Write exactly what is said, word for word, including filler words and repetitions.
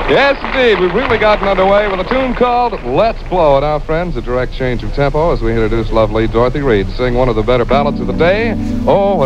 Yes, indeed. We've really gotten underway with a tune called Let's Blow. Now, friends, a direct change of tempo as we introduce lovely Dorothy Reed to sing one of the better ballads of the day. Oh, what